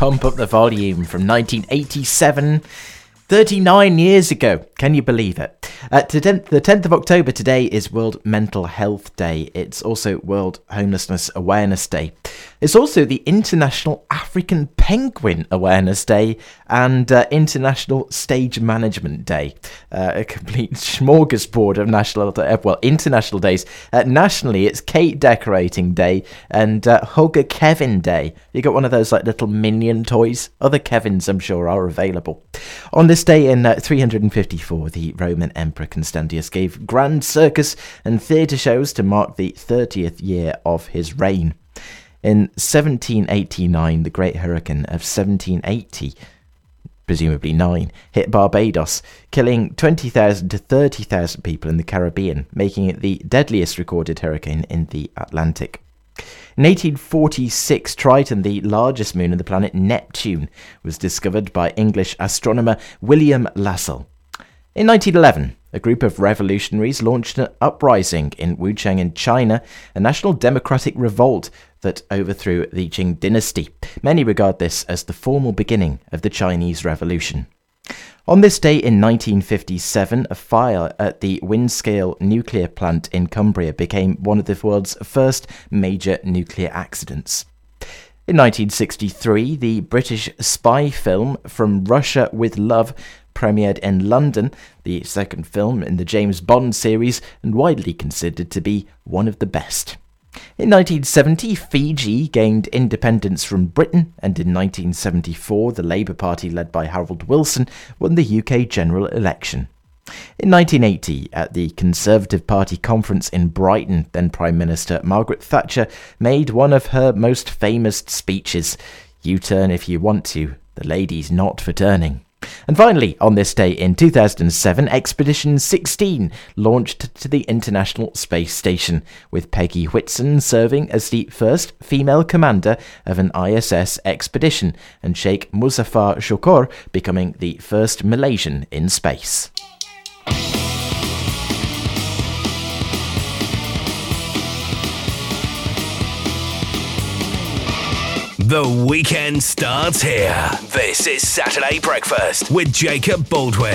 Pump Up the Volume from 1987, 39 years ago. Can you believe it? The 10th of October today is World Mental Health Day. It's also World Homelessness Awareness Day. It's also the International African Penguin Awareness Day and International Stage Management Day. A complete smorgasbord of international days. Nationally, it's Cake Decorating Day and Hugger Kevin Day. You got one of those like little minion toys? Other Kevins, I'm sure, are available. On this day in 354, the Roman Emperor Constantius gave grand circus and theatre shows to mark the 30th year of his reign. In 1789, the Great Hurricane of 1780, presumably 9, hit Barbados, killing 20,000 to 30,000 people in the Caribbean, making it the deadliest recorded hurricane in the Atlantic. In 1846, Triton, the largest moon of the planet Neptune, was discovered by English astronomer William Lassell. In 1911, a group of revolutionaries launched an uprising in Wuchang in China, a national democratic revolt that overthrew the Qing dynasty. Many regard this as the formal beginning of the Chinese Revolution. On this day in 1957, a fire at the Windscale nuclear plant in Cumbria became one of the world's first major nuclear accidents. In 1963, the British spy film From Russia with Love premiered in London, the second film in the James Bond series and widely considered to be one of the best. In 1970, Fiji gained independence from Britain, and in 1974, the Labour Party led by Harold Wilson won the UK general election. In 1980, at the Conservative Party conference in Brighton, then Prime Minister Margaret Thatcher made one of her most famous speeches, "You turn if you want to, the lady's not for turning." And finally, on this day in 2007, Expedition 16 launched to the International Space Station, with Peggy Whitson serving as the first female commander of an ISS expedition, and Sheikh Muzaffar Shukor becoming the first Malaysian in space. The weekend starts here. This is Saturday Breakfast with Jacob Baldwin.